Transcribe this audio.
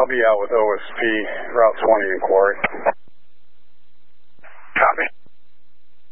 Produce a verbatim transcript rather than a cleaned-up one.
be out with O S P, Route twenty inquiry.